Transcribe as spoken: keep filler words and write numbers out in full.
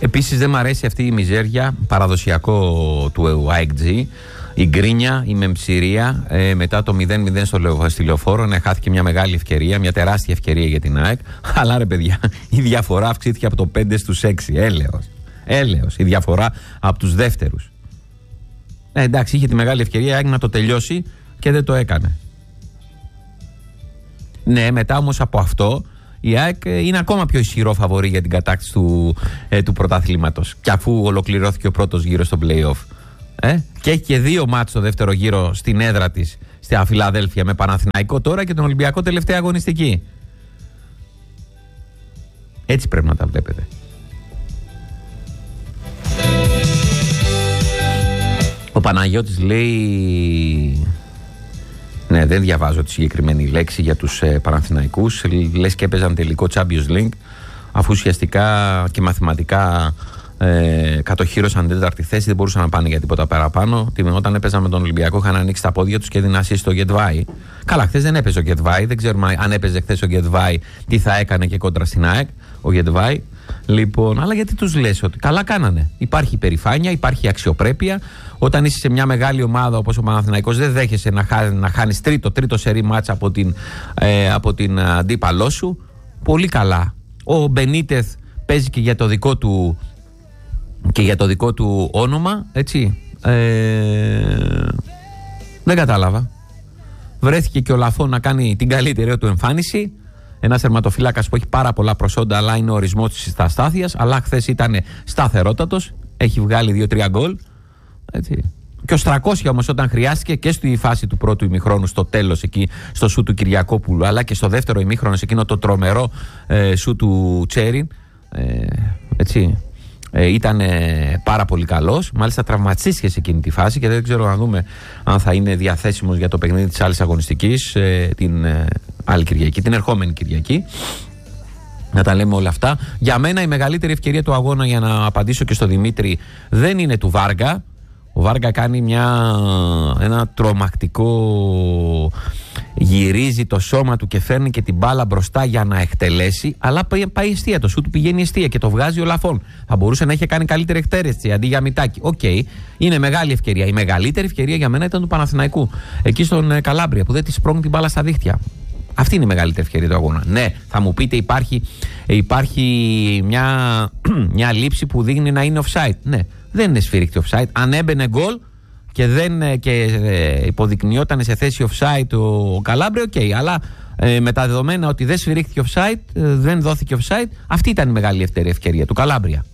Επίσης δεν μου αρέσει αυτή η μιζέρια, παραδοσιακό του ΑΕΚ-G. Η γκρίνια, η μεμψηρία, ε, μετά το μηδέν μηδέν στο λεω, στη Λεωφόρο, ναι, χάθηκε μια μεγάλη ευκαιρία, μια τεράστια ευκαιρία για την ΑΕΚ. Αλλά ρε παιδιά, η διαφορά αυξήθηκε από το πέντε στους έξι. Έλεος. Έλεος. Η διαφορά από τους δεύτερους. Ε, εντάξει, είχε τη μεγάλη ευκαιρία η ΑΕΚ να το τελειώσει και δεν το έκανε. Ναι, μετά όμως από αυτό η ΑΕΚ είναι ακόμα πιο ισχυρό φαβορί για την κατάκτηση του, ε, του πρωταθλήματος. Και αφού ολοκληρώθηκε ο πρώτος γύρος στο play-off. Ε? Και έχει και δύο μάτς στο δεύτερο γύρο στην έδρα της, στη Φιλαδέλφια, με Παναθηναϊκό τώρα και τον Ολυμπιακό τελευταία αγωνιστική. Έτσι πρέπει να τα βλέπετε. Ο Παναγιώτης λέει... Ναι, δεν διαβάζω τη συγκεκριμένη λέξη για τους ε, Παναθηναϊκούς. Λες και έπαιζαν τελικό Champions League, αφού ουσιαστικά και μαθηματικά ε, κατοχύρωσαν την τέταρτη θέση, δεν μπορούσαν να πάνε για τίποτα παραπάνω. Όταν έπαιζαν με τον Ολυμπιακό, είχαν ανοίξει τα πόδια τους και έδιναν ασίστ στο Γετβάη. Καλά, χθες δεν έπαιζε ο Γετβάη. Δεν ξέρουμε αν έπαιζε χθες ο Γετβάη τι θα έκανε και κόντρα στην ΑΕΚ ο Γετβάη. Λοιπόν, αλλά γιατί τους λες ότι καλά κάνανε? Υπάρχει υπερηφάνεια, υπάρχει αξιοπρέπεια. Όταν είσαι σε μια μεγάλη ομάδα όπως ο Παναθηναϊκός, δεν δέχεσαι να, χά, να χάνεις τρίτο, τρίτο σερί μάτσα από την, ε, από την αντίπαλό σου. Πολύ καλά. Ο Μπενίτεθ παίζει και για το δικό του, και για το δικό του όνομα, έτσι. Ε, δεν κατάλαβα. Βρέθηκε και ο Λαφό να κάνει την καλύτερη του εμφάνιση. Ένας τερματοφύλακας που έχει πάρα πολλά προσόντα, αλλά είναι ο ορισμός της αστάθειας. Αλλά χθες ήταν σταθερότατος. Έχει βγάλει δύο τρία γκολ. Έτσι. Και ο Στρακόσια όμως, όταν χρειάστηκε και στη φάση του πρώτου ημιχρόνου, στο τέλος εκεί, στο σου του Κυριακόπουλου, αλλά και στο δεύτερο ημίχρονο, σε εκείνο το τρομερό ε, σου του Τσέριν, ε, έτσι, ε, ήταν ε, πάρα πολύ καλός. Μάλιστα τραυματίστηκε σε εκείνη τη φάση και δεν ξέρω να δούμε αν θα είναι διαθέσιμος για το παιχνίδι της άλλης αγωνιστικής ε, την ε, άλλη Κυριακή, την ερχόμενη Κυριακή. Να τα λέμε όλα αυτά. Για μένα η μεγαλύτερη ευκαιρία του αγώνα, για να απαντήσω και στο Δημήτρη, δεν είναι του Βάργα. Ο Βάργα κάνει μια, ένα τρομακτικό, γυρίζει το σώμα του και φέρνει και την μπάλα μπροστά για να εκτελέσει, αλλά πάει, πάει εστία, το σου του πηγαίνει εστία και το βγάζει ο Λαφών. Θα μπορούσε να είχε κάνει καλύτερη εκτέλεση αντί για Μητάκι. Οκ, okay, είναι μεγάλη ευκαιρία. Η μεγαλύτερη ευκαιρία για μένα ήταν του Παναθηναϊκού, εκεί στον ε, Καλάμπρια, που δεν τη σπρώχνει την μπάλα στα δίχτυα. Αυτή είναι η μεγαλύτερη ευκαιρία του αγώνα. Ναι, θα μου πείτε, υπάρχει, υπάρχει μια, μια λήψη που δείχνει να είναι offside. Ναι, δεν είναι σφυρίχτη offside. Αν έμπαινε γκολ και, δεν, και ε, υποδεικνυόταν σε θέση offside ο Καλάμπρια, οκ. Okay, αλλά ε, με τα δεδομένα ότι δεν σφυρίχθηκε offside, ε, δεν δόθηκε offside, αυτή ήταν η μεγαλύτερη ευκαιρία του Καλάμπρια.